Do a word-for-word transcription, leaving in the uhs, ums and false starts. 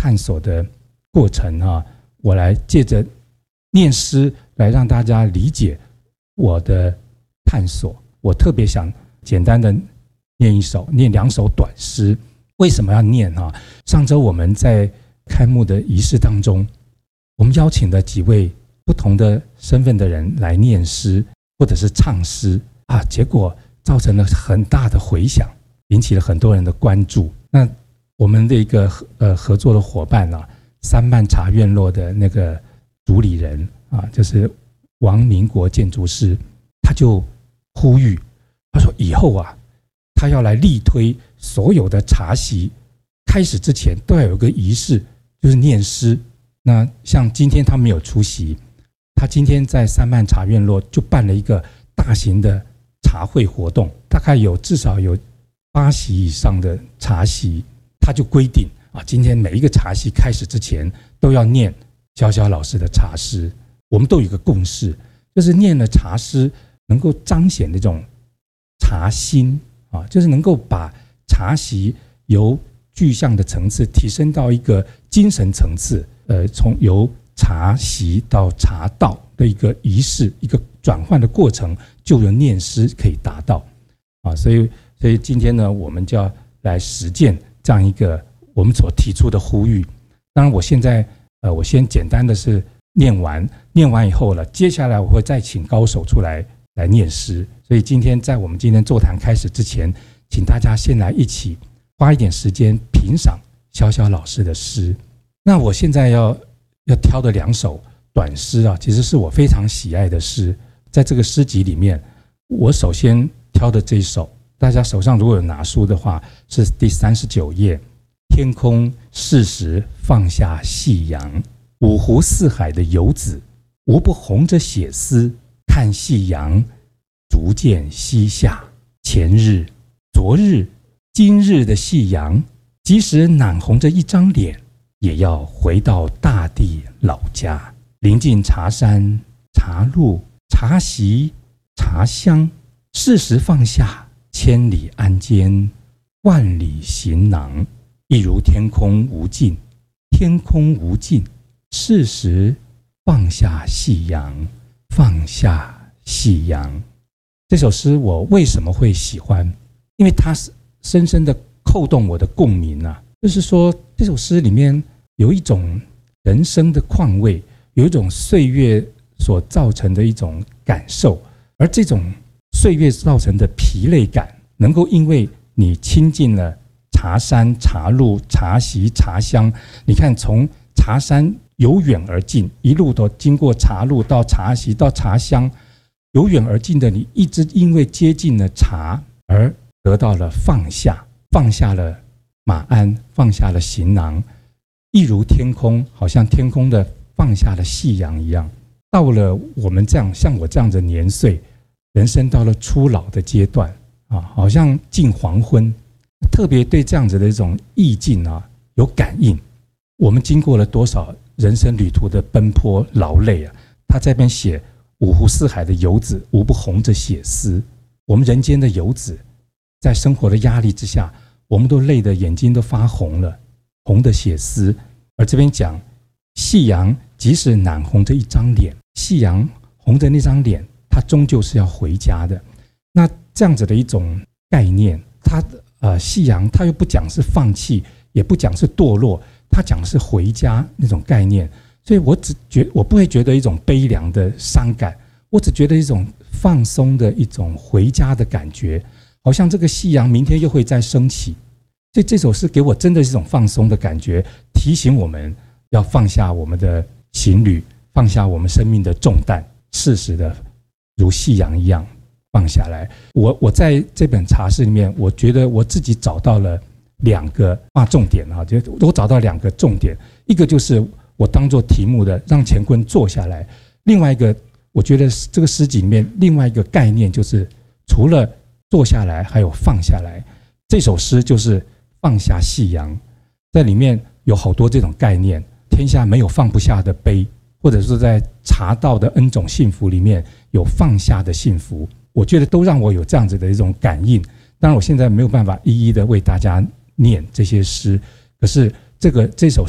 探索的过程啊，我来借着念诗来让大家理解我的探索。我特别想简单的念一首，念两首短诗。为什么要念啊？上周我们在开幕的仪式当中，我们邀请了几位不同的身份的人来念诗或者是唱诗啊，结果造成了很大的回响，引起了很多人的关注。那我们的一个呃合作的伙伴啊，三曼茶院落的那个主理人啊，就是王民国建筑师，他就呼吁，他说以后啊，他要来力推所有的茶席开始之前都要有个仪式，就是念诗。那像今天他没有出席，他今天在三曼茶院落就办了一个大型的茶会活动，大概有至少有八席以上的茶席，他就规定啊，今天每一个茶席开始之前都要念小小老师的茶诗。我们都有一个共识，就是念了茶诗能够彰显那种茶心啊，就是能够把茶席由具象的层次提升到一个精神层次，呃，从由茶席到茶道的一个仪式，一个转换的过程，就有念诗可以达到啊。所以，所以今天呢，我们就要来实践这样一个我们所提出的呼吁。当然，我现在呃，我先简单的是念完，念完以后了，接下来我会再请高手出来来念诗。所以今天在我们今天座谈开始之前，请大家先来一起花一点时间品赏小小老师的诗。那我现在要要挑的两首短诗啊，其实是我非常喜爱的诗。在这个诗集里面，我首先挑的这一首，大家手上如果有拿书的话，是第三十九页。天空适时放下夕阳，五湖四海的游子无不红着血丝，看夕阳逐渐西下。前日、昨日、今日的夕阳，即使染红着一张脸，也要回到大地老家，临近茶山、茶路、茶席、茶香，适时放下千里鞍肩，万里行囊。一如天空无尽，天空无尽，适时放下夕阳，放下夕阳。这首诗我为什么会喜欢？因为它是深深的扣动我的共鸣啊。就是说，这首诗里面有一种人生的况味，有一种岁月所造成的一种感受，而这种岁月造成的疲累感，能够因为你亲近了茶山、茶路、茶席、茶香，你看从茶山由远而近，一路都经过茶路到茶席到茶香，由远而近的你一直因为接近了茶而得到了放下，放下了马鞍，放下了行囊，一如天空，好像天空的放下了夕阳一样。到了我们这样像我这样的年岁，人生到了初老的阶段啊，好像近黄昏，特别对这样子的一种意境啊有感应。我们经过了多少人生旅途的奔波劳累啊！他在这边写五湖四海的游子无不红着血丝。我们人间的游子，在生活的压力之下，我们都累得眼睛都发红了，红的血丝。而这边讲夕阳，即使染红着一张脸，夕阳红着那张脸，他终究是要回家的。那这样子的一种概念，他呃，夕阳他又不讲是放弃，也不讲是堕落，他讲的是回家那种概念。所以我只觉我不会觉得一种悲凉的伤感，我只觉得一种放松的一种回家的感觉，好像这个夕阳明天又会再升起。所以这首诗给我真的是一种放松的感觉，提醒我们要放下我们的行旅，放下我们生命的重担，适时的如夕阳一样放下来。我我在这本茶诗里面，我觉得我自己找到了两个划重点啊，就我找到两个重点，一个就是我当做题目的让乾坤坐下来，另外一个我觉得这个诗集里面另外一个概念就是除了坐下来还有放下来。这首诗就是放下夕阳，在里面有好多这种概念，天下没有放不下的悲，或者是在茶道的 N 种幸福里面有放下的幸福，我觉得都让我有这样子的一种感应。当然我现在没有办法一一的为大家念这些诗，可是这个这首